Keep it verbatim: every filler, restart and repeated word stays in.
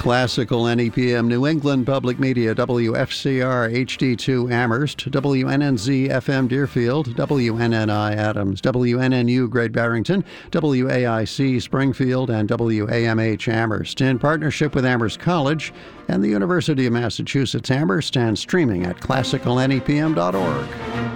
Classical N E P M New England Public Media, W F C R H D two Amherst, W N N Z F M Deerfield, W N N I Adams, W N N U Great Barrington, W A I C Springfield, and W A M H Amherst, in partnership with Amherst College and the University of Massachusetts Amherst, and streaming at classical N E P M dot org.